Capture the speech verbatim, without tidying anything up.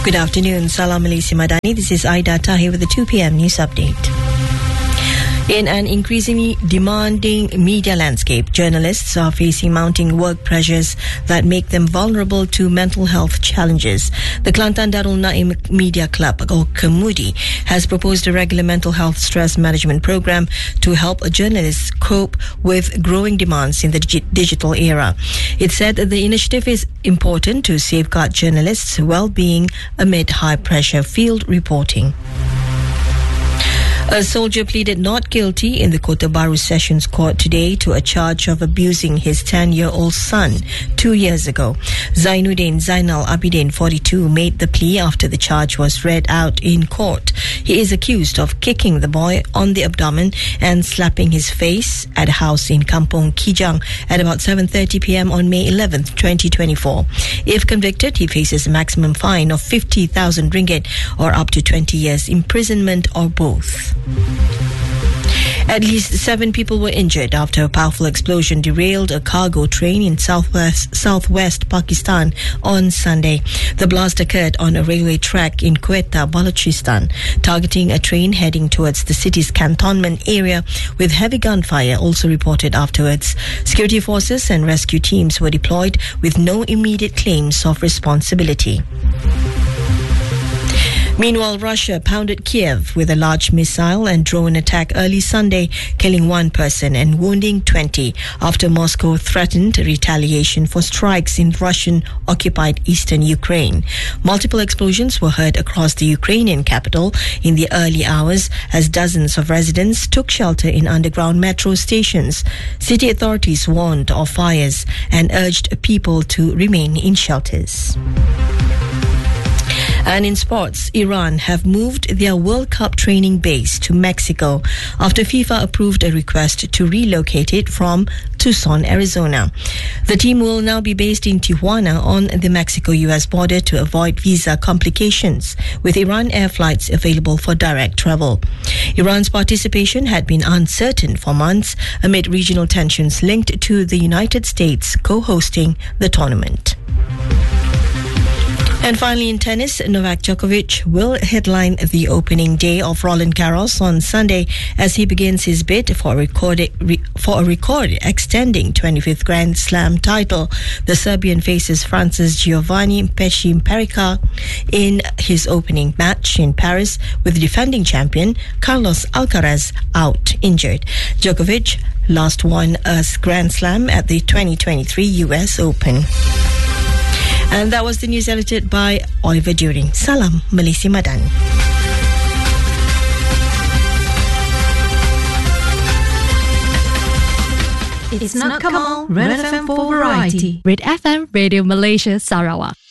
Good afternoon. Salam Malaysia Madani. This is Aida Tahir with the two p.m. news update. In an increasingly demanding media landscape, journalists are facing mounting work pressures that make them vulnerable to mental health challenges. The Kelantan Darul Naim Media Club, or Kemudi, has proposed a regular mental health stress management program to help journalists cope with growing demands in the digi- digital era. It said that the initiative is important to safeguard journalists' well-being amid high-pressure field reporting. A soldier pleaded not guilty in the Kota Baru Sessions Court today to a charge of abusing his ten-year-old son two years ago. Zainuddin Zainal Abidin, forty-two, made the plea after the charge was read out in court. He is accused of kicking the boy on the abdomen and slapping his face at a house in Kampong Kijang at about seven thirty p.m. on May eleventh, twenty twenty-four. If convicted, he faces a maximum fine of fifty thousand ringgit or up to twenty years imprisonment or both. At least seven people were injured after a powerful explosion derailed a cargo train in southwest southwest Pakistan on Sunday. The blast occurred on a railway track in Quetta, Balochistan, targeting a train heading towards the city's cantonment area, with heavy gunfire also reported afterwards. Security forces and rescue teams were deployed with no immediate claims of responsibility. Meanwhile, Russia pounded Kiev with a large missile and drone attack early Sunday, killing one person and wounding twenty after Moscow threatened retaliation for strikes in Russian-occupied eastern Ukraine. Multiple explosions were heard across the Ukrainian capital in the early hours as dozens of residents took shelter in underground metro stations. City authorities warned of fires and urged people to remain in shelters. And in sports, Iran have moved their World Cup training base to Mexico after FIFA approved a request to relocate it from Tucson, Arizona. The team will now be based in Tijuana on the Mexico-U S border to avoid visa complications, with Iran air flights available for direct travel. Iran's participation had been uncertain for months amid regional tensions linked to the United States co-hosting the tournament. And finally, in tennis, Novak Djokovic will headline the opening day of Roland Garros on Sunday as he begins his bid for a record, for a record extending twenty-fifth Grand Slam title. The Serbian faces France's Giovanni Pesci-Perica in his opening match in Paris, with defending champion Carlos Alcaraz out injured. Djokovic last won a Grand Slam at the twenty twenty-three U S Open. And that was the news edited by Oliver During. Salam Malaysia Madani. It's not Kamal, Red F M for variety. Red F M Radio Malaysia Sarawak.